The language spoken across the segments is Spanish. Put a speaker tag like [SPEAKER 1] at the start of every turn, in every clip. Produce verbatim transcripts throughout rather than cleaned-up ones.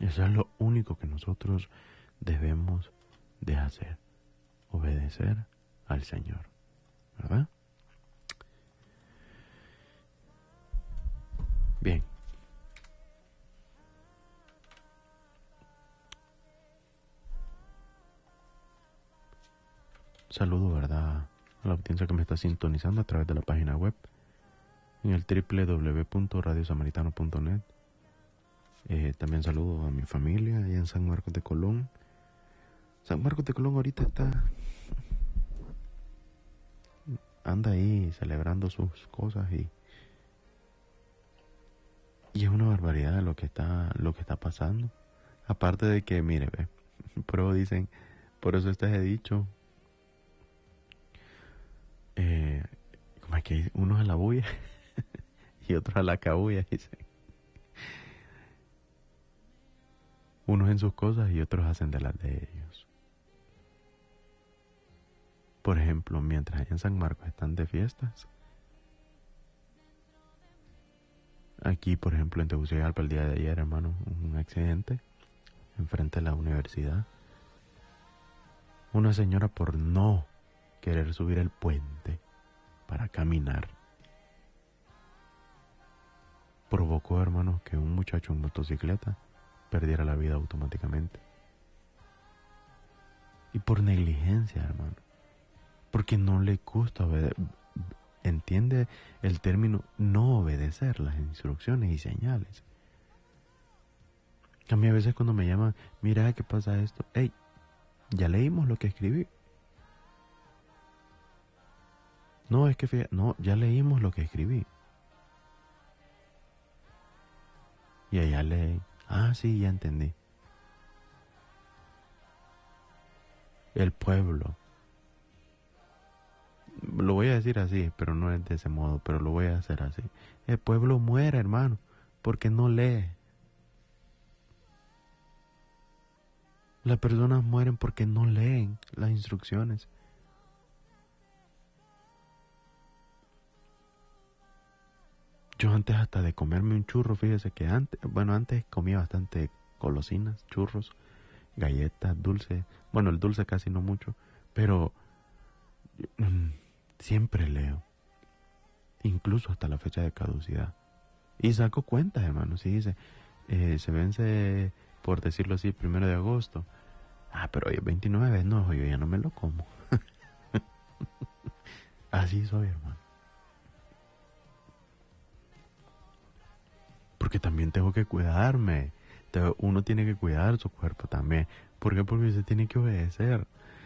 [SPEAKER 1] Eso es lo único que nosotros debemos de hacer, obedecer al Señor, ¿verdad? Bien. Saludo, ¿verdad?, a la audiencia que me está sintonizando a través de la página web en el doble u doble u doble u punto radio samaritano punto net. Eh, también saludo a mi familia allá en San Marcos de Colón. San Marcos de Colón ahorita está... anda ahí celebrando sus cosas y... y es una barbaridad lo que está, lo que está pasando. Aparte de que, mire, ve, pero dicen, por eso este he dicho, eh, como es que unos a la bulla y otros a la cabulla, dicen. Unos en sus cosas y otros hacen de las de ellos. Por ejemplo, mientras allá en San Marcos están de fiestas, aquí, por ejemplo, en Tegucigalpa el día de ayer, hermano, un accidente enfrente de la universidad. Una señora, por no querer subir el puente para caminar, provocó, hermano, que un muchacho en motocicleta perdiera la vida automáticamente. Y por negligencia, hermano. Porque no le gusta obedecer. Entiende el término no obedecer las instrucciones y señales. A mí a veces cuando me llaman, mira, ¿qué pasa esto? Hey, ya leímos lo que escribí. No, es que fíjate, no, ya leímos lo que escribí. Y allá leí. Ah, sí, ya entendí. El pueblo. Lo voy a decir así, pero no es de ese modo, pero lo voy a hacer así. El pueblo muere, hermano, porque no lee. Las personas mueren porque no leen las instrucciones. Yo antes hasta de comerme un churro, fíjese que antes, bueno, antes comía bastante golosinas, churros, galletas, dulce. Bueno, el dulce casi no mucho, pero mmm, siempre leo. Incluso hasta la fecha de caducidad. Y saco cuentas, hermano. Si dice, eh, se vence, por decirlo así, primero de agosto. Ah, pero hoy es veintinueve, no, yo ya no me lo como. Así soy, hermano. Porque también tengo que cuidarme. Uno tiene que cuidar su cuerpo también. ¿Por qué? Porque se tiene que obedecer.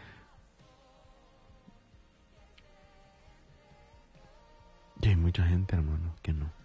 [SPEAKER 1] Y hay mucha gente, hermano, que no.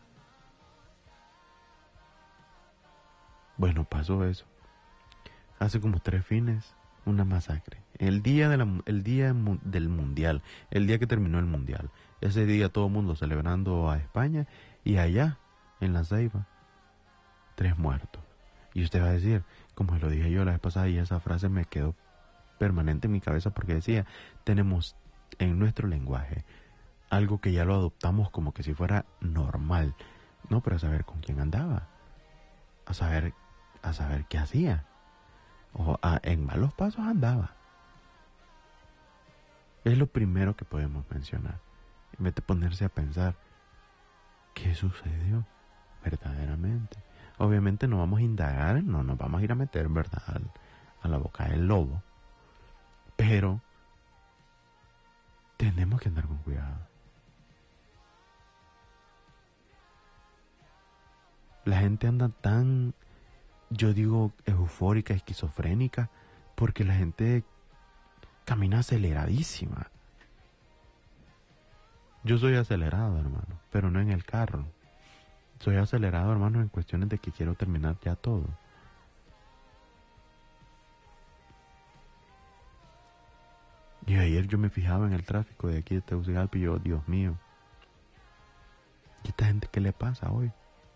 [SPEAKER 1] Bueno, pasó eso. Hace como tres fines, una masacre. El día, de la, el día del mundial, el día que terminó el mundial. Ese día todo el mundo celebrando a España y allá, en La Ceiba, tres muertos. Y usted va a decir, como lo dije yo la vez pasada, y esa frase me quedó permanente en mi cabeza porque decía, tenemos en nuestro lenguaje algo que ya lo adoptamos como que si fuera normal. No, pero a saber con quién andaba, a saber, a saber qué hacía, o a, en malos pasos andaba. Es lo primero que podemos mencionar, en vez de ponerse a pensar qué sucedió verdaderamente. Obviamente no vamos a indagar, no nos vamos a ir a meter, ¿verdad?, Al, a la boca del lobo, pero tenemos que andar con cuidado. La gente anda tan, yo digo, eufórica, esquizofrénica, porque la gente camina aceleradísima. Yo soy acelerado, hermano, pero no en el carro. Soy acelerado, hermano, en cuestiones de que quiero terminar ya todo. Y ayer yo me fijaba en el tráfico de aquí de Tegucigalpa y yo, Dios mío, ¿y esta gente qué le pasa hoy?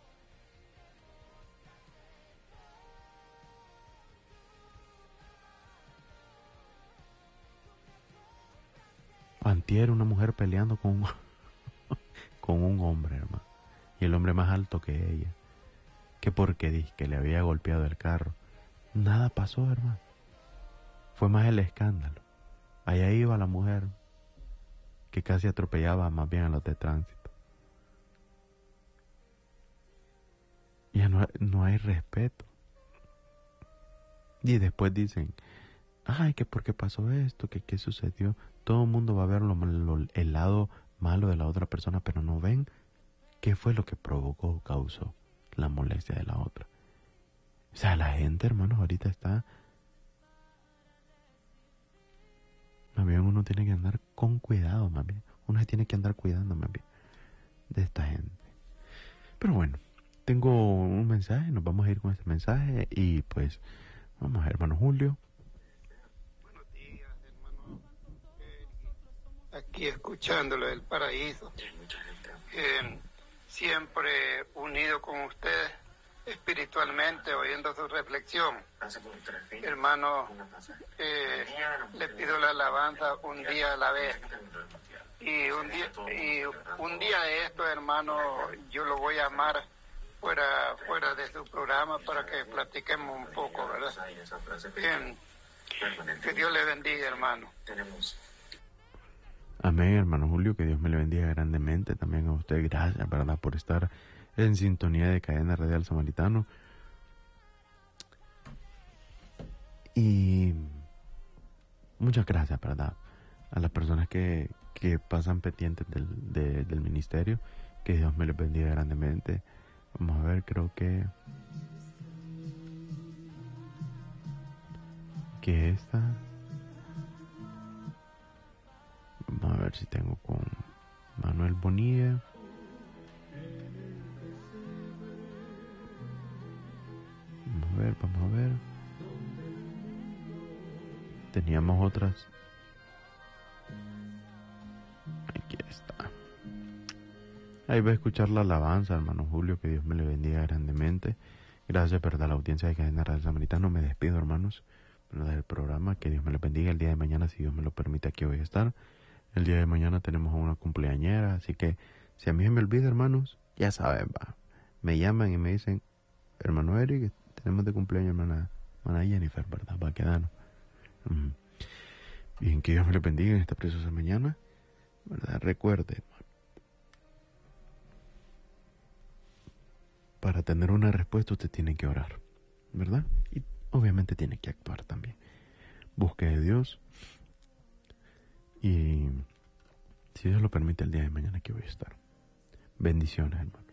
[SPEAKER 1] Antier una mujer peleando con un, con un hombre, hermano. Y el hombre más alto que ella. Que porque dice que le había golpeado el carro. Nada pasó, hermano. Fue más el escándalo. Allá iba la mujer que casi atropellaba más bien a los de tránsito. Ya no, no hay respeto. Y después dicen, ay, que por qué pasó esto, que qué sucedió. Todo el mundo va a ver lo, lo, el lado malo de la otra persona, pero no ven qué fue lo que provocó o causó la molestia de la otra. O sea, la gente, hermanos, ahorita está... Más bien uno tiene que andar con cuidado, más bien. Uno se tiene que andar cuidando, más bien, de esta gente. Pero bueno, tengo un mensaje, nos vamos a ir con este mensaje y pues vamos a ver, hermano Julio.
[SPEAKER 2] Buenos días, hermano. Eh, aquí escuchándolo del paraíso. Eh, siempre unido con ustedes espiritualmente, oyendo su reflexión. Hermano, eh, le pido la alabanza un día a la vez. Y un día, y un día de esto, hermano, yo lo voy a llamar fuera, fuera de su programa para que platiquemos un poco, ¿verdad? Bien. Que Dios le bendiga, hermano.
[SPEAKER 1] Amén, hermano Julio, que Dios me le bendiga grandemente. También a usted, gracias, ¿verdad?, por estar en sintonía de Cadena Radial Samaritano. Y muchas gracias, ¿verdad?, a las personas que, que pasan pendientes del, de, del ministerio. Que Dios me les bendiga grandemente. Vamos a ver, creo que... Que esta... Vamos a ver si tengo con Manuel Bonilla. Vamos a ver, vamos a ver. Teníamos otras. Aquí está. Ahí va a escuchar la alabanza, hermano Julio, que Dios me le bendiga grandemente. Gracias, verdad, a la audiencia de Cadena Radial Samaritano. Me despido, hermanos, del programa. Que Dios me le bendiga. El día de mañana, si Dios me lo permite, aquí voy a estar. El día de mañana tenemos a una cumpleañera, así que si a mí se me olvida, hermanos, ya saben, va. Me llaman y me dicen, hermano Eric, tenemos de cumpleaños hermana, hermana Jennifer, ¿verdad? Va a quedarnos. Mm. Bien, que Dios me le bendiga en esta preciosa mañana, ¿verdad? Recuerde, hermano, para tener una respuesta usted tiene que orar, ¿verdad? Y obviamente tiene que actuar también. Busque de Dios. Y si Dios lo permite, el día de mañana aquí voy a estar. Bendiciones, hermano.